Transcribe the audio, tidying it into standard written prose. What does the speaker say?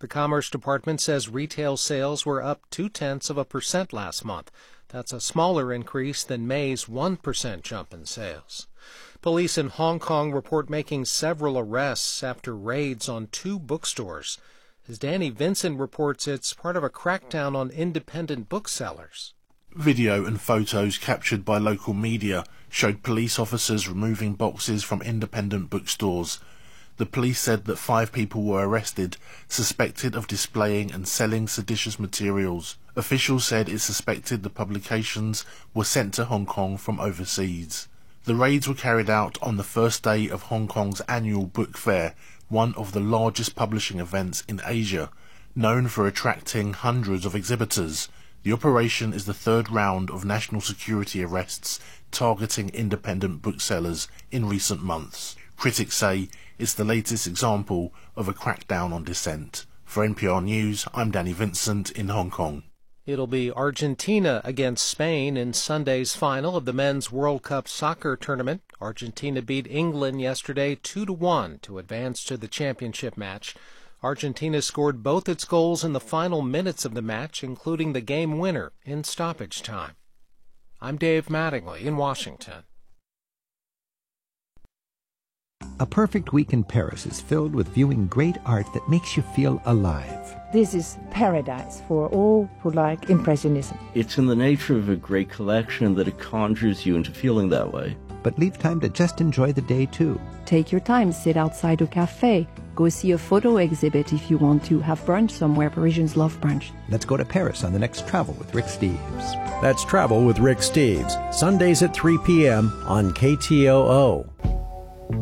The Commerce Department says retail sales were up 0.2% last month. That's a smaller increase than May's 1% jump in sales. Police in Hong Kong report making several arrests after raids on 2 bookstores. As Danny Vincent reports, it's part of a crackdown on independent booksellers. Video and photos captured by local media showed police officers removing boxes from independent bookstores. The police said that 5 people were arrested, suspected of displaying and selling seditious materials. Officials said it suspected the publications were sent to Hong Kong from overseas. The raids were carried out on the first day of Hong Kong's annual book fair, one of the largest publishing events in Asia, known for attracting hundreds of exhibitors. The operation is the 3rd round of national security arrests targeting independent booksellers in recent months. Critics say it's the latest example of a crackdown on dissent. For NPR News, I'm Danny Vincent in Hong Kong. It'll be Argentina against Spain in Sunday's final of the Men's World Cup soccer tournament. Argentina beat England yesterday 2-1 to advance to the championship match. Argentina scored both its goals in the final minutes of the match, including the game winner in stoppage time. I'm Dave Mattingly in Washington. A perfect week in Paris is filled with viewing great art that makes you feel alive. This is paradise for all who like Impressionism. It's in the nature of a great collection that it conjures you into feeling that way. But leave time to just enjoy the day, too. Take your time, sit outside a cafe, go see a photo exhibit if you want to, have brunch somewhere. Parisians love brunch. Let's go to Paris on the next Travel with Rick Steves. That's Travel with Rick Steves, Sundays at 3 p.m. on KTOO.